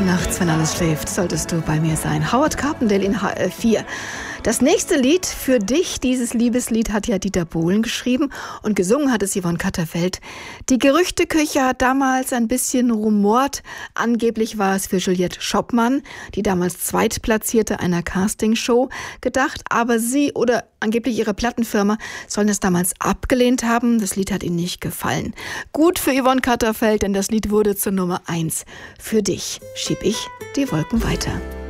Nachts, wenn alles schläft, solltest du bei mir sein. Howard Carpendale in HR4. Das nächste Lied für dich, dieses Liebeslied, hat ja Dieter Bohlen geschrieben und gesungen hat es Yvonne Katterfeld. Die Gerüchteküche hat damals ein bisschen rumort. Angeblich war es für Juliette Schoppmann, die damals Zweitplatzierte einer Castingshow, gedacht. Aber sie oder angeblich ihre Plattenfirma sollen es damals abgelehnt haben. Das Lied hat ihnen nicht gefallen. Gut für Yvonne Katterfeld, denn das Lied wurde zur Nummer 1. Für dich schieb ich die Wolken weiter.